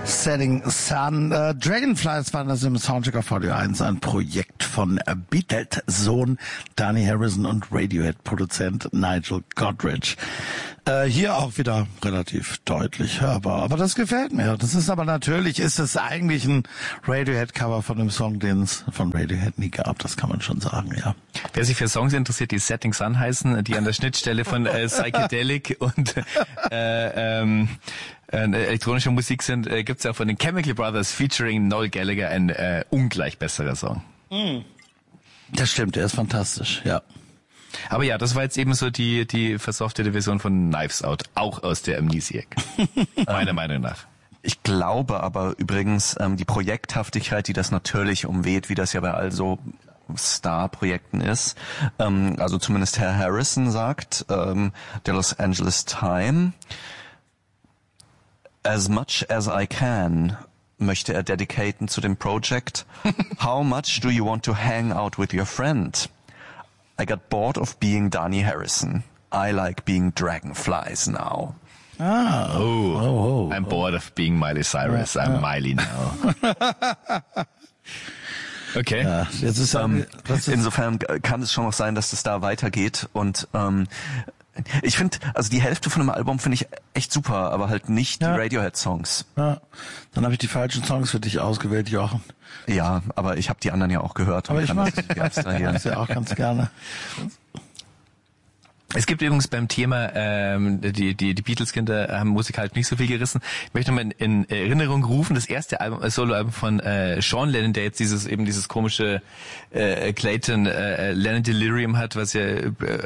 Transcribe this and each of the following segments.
Setting Sun. Dragonflies waren das im Soundcheck auf Radio 1, ein Projekt von Beatles-Sohn Dhani Harrison und Radiohead-Produzent Nigel Godrich. Hier auch wieder relativ deutlich hörbar, aber das gefällt mir. Das ist aber natürlich, ist es eigentlich ein Radiohead-Cover von dem Song, den es von Radiohead nie gab, das kann man schon sagen, ja. Wer sich für Songs interessiert, die Setting Sun heißen, die an der Schnittstelle von Psychedelic und elektronischer Musik sind, gibt's ja von den Chemical Brothers featuring Noel Gallagher ein ungleich besserer Song. Das stimmt, der ist fantastisch, ja. Aber ja, das war jetzt eben so die versoftete Version von Knives Out, auch aus der Amnesiac, meiner Meinung nach. Ich glaube aber übrigens, die Projekthaftigkeit, die das natürlich umweht, wie das ja bei all so Star-Projekten ist, also zumindest Herr Harrison sagt, der Los Angeles Times, as much as I can, möchte er dedicaten zu dem Project. How much do you want to hang out with your friend? I got bored of being Dhani Harrison. I like being Dragonflies now. I'm bored of being Miley Cyrus. I'm Miley now. Okay. Ja, jetzt ist insofern kann es schon noch sein, dass es da weitergeht und ich finde, also die Hälfte von dem Album finde ich echt super, aber halt nicht die Radiohead-Songs. Ja, dann habe ich die falschen Songs für dich ausgewählt, Jochen. Ja, aber ich habe die anderen ja auch gehört. Aber ich mag das ja auch ganz gerne. Es gibt übrigens beim Thema, die Beatles-Kinder haben Musik halt nicht so viel gerissen. Ich möchte nochmal in Erinnerung rufen, das erste Album, Soloalbum von Sean Lennon, der jetzt dieses komische Clayton Lennon Delirium hat, was ja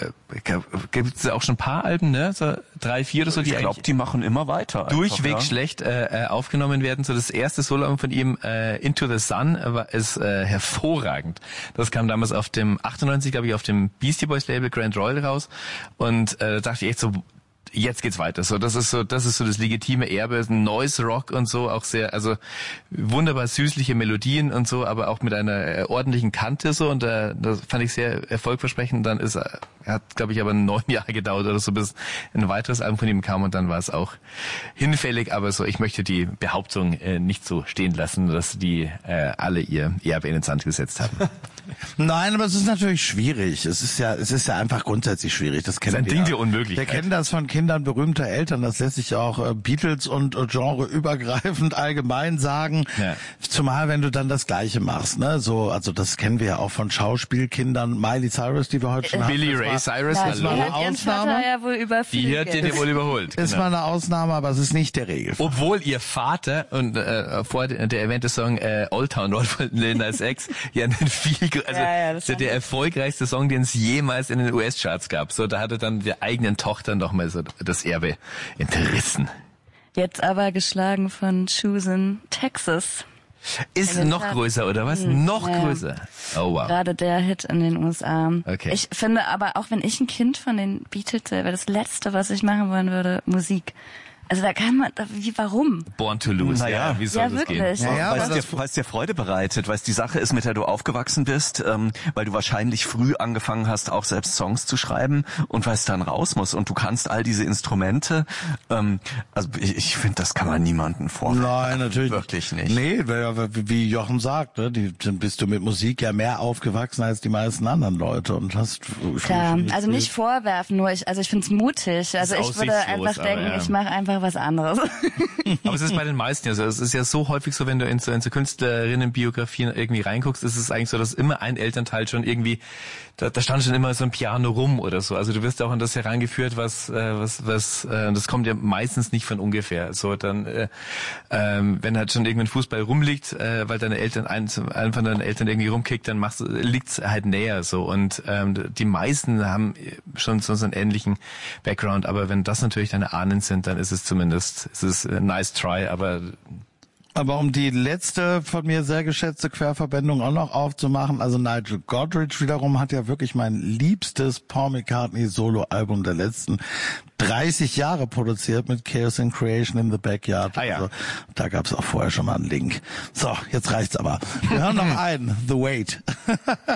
gibt es auch schon ein paar Alben, ne? So 3, 4 oder so, die ich glaube, die machen immer weiter. Durchweg schlecht aufgenommen werden. So das erste Soloalbum von ihm, Into the Sun, ist hervorragend. Das kam damals auf dem 98, glaube ich, auf dem Beastie Boys Label Grand Royal raus. Und dachte ich echt so, jetzt geht's weiter. So, das ist so das legitime Erbe, Noise Rock und so, auch sehr, also wunderbar süßliche Melodien und so, aber auch mit einer ordentlichen Kante so. Und das fand ich sehr erfolgversprechend. Dann hat, glaube ich, aber 9 Jahre gedauert oder so, bis ein weiteres Album von ihm kam und dann war es auch hinfällig. Aber so, ich möchte die Behauptung nicht so stehen lassen, dass die alle ihr Erbe in den Sand gesetzt haben. Nein, aber es ist natürlich schwierig. Es ist ja einfach grundsätzlich schwierig. Das kennen ein wir Ding ja. der Unmöglichkeit. Wir kennen das von Kindern berühmter Eltern. Das lässt sich auch Beatles und genreübergreifend allgemein sagen. Ja. Zumal wenn du dann das Gleiche machst, ne? So, also das kennen wir ja auch von Schauspielkindern. Miley Cyrus, die wir heute schon Billy Ray Cyrus, das war eine Ausnahme. Ja wohl die hat den wohl überholt. Ist mal eine Ausnahme, aber es ist nicht der Regelfall. Obwohl ihr Vater und vor der erwähnte Song Old Town Road von Lil Nas X ja einen der erfolgreichste Song, den es jemals in den US-Charts gab. So, da hatte dann der eigenen Tochter noch mal so das Erbe entrissen. Jetzt aber geschlagen von Choosing Texas. Ist noch größer, oder was? Noch größer. Oh wow. Gerade der Hit in den USA. Okay. Ich finde aber, auch wenn ich ein Kind von den Beatles wäre, das Letzte, was ich machen wollen würde, Musik. Also da kann man, warum? Born to lose, naja, wie soll das gehen? Weil es dir Freude bereitet, weil es die Sache ist, mit der du aufgewachsen bist, weil du wahrscheinlich früh angefangen hast, auch selbst Songs zu schreiben und weil es dann raus muss und du kannst all diese Instrumente, also ich finde, das kann man niemandem vorwerfen. Nein, natürlich wirklich nicht. Nee, wie Jochen sagt, ne, dann bist du mit Musik ja mehr aufgewachsen als die meisten anderen Leute und hast... Klar, also nicht vorwerfen, nur ich finde es mutig. Also ich würde einfach denken, ich mache einfach was anderes. Aber es ist bei den meisten ja so. Es ist ja so häufig so, wenn du in so Künstlerinnenbiografien irgendwie reinguckst, ist es eigentlich so, dass immer ein Elternteil schon irgendwie, da stand schon immer so ein Piano rum oder so. Also du wirst auch an das herangeführt, was das kommt ja meistens nicht von ungefähr. So dann, wenn halt schon irgendein Fußball rumliegt, weil deine Eltern einen von deinen Eltern irgendwie rumkickt, dann liegt's halt näher so. Und die meisten haben schon so einen ähnlichen Background. Aber wenn das natürlich deine Ahnen sind, dann ist es zumindest, nice try, aber um die letzte von mir sehr geschätzte Querverbindung auch noch aufzumachen, also Nigel Godrich wiederum hat ja wirklich mein liebstes Paul McCartney Solo-Album der letzten 30 Jahre produziert mit Chaos and Creation in the Backyard. Also, da gab's auch vorher schon mal einen Link. So, jetzt reicht's aber. Wir hören noch einen, The Wait.